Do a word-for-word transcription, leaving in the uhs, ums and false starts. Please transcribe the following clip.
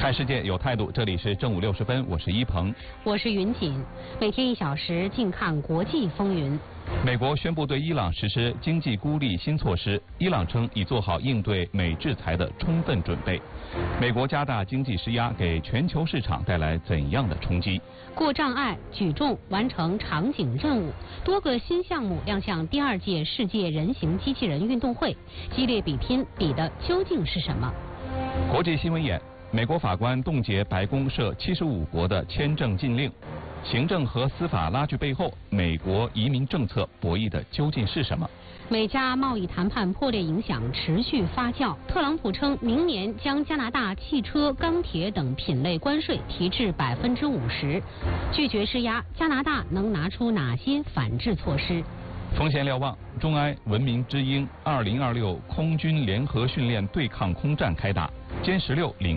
看世界有态度，这里是正午六十分，我是一鹏， 我是云锦，每天一小时，静看国际风云。 美国宣布对伊朗实施经济孤立新措施，伊朗称已做好应对美制裁的充分准备。美国加大经济施压，给全球市场带来怎样的冲击？ 过障碍、举重、完成场景任务，多个新项目亮相第二届世界人形机器人运动会，激烈比拼，比的究竟是什么？ 国际新闻眼：美国法官冻结白宫涉七十五国的签证禁令。行政和司法拉锯背后，美国移民政策博弈的究竟是什么？ 美加贸易谈判破裂影响持续发酵，特朗普称明年将加拿大汽车、钢铁等品类关税提至百分之五十，拒绝施压，加拿大能拿出哪些反制措施？ 风险瞭望，中埃文明之鹰二零二六空军联合训练对抗空战开打，歼十六领